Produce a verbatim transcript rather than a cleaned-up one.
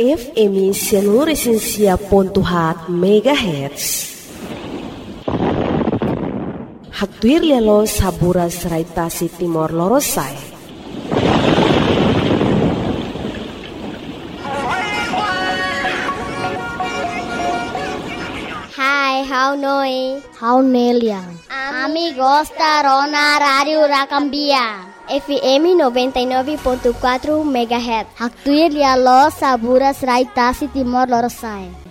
F M Seluruh ponto hat megahertz. Haktuir lelo saburas raitasi Timor Lorosai. Hai, how noi? How Neliang? Amigos da Rona Radio Racambia. F M noventa e nove ponto quatro megahertz. Haktuir lelo saburas raitasi Timor Lorosai.